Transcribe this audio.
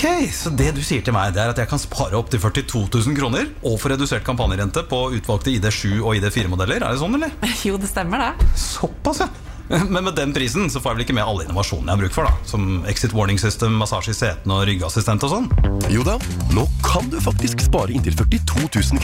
så det du sier til meg, det at jeg kan spare opp til 42 000 kroner og få redusert kampanjerente på utvalgte ID7 og ID4-modeller. Det sånn, eller? Jo, det stemmer det. Såpass, ja. Men med den prisen så får jeg vel ikke med alle innovasjonene jeg har bruk for, da. Som exit warning system, massasje i seten og ryggassistent og sånn. Jo da, nå kan du faktisk spare inntil 42 000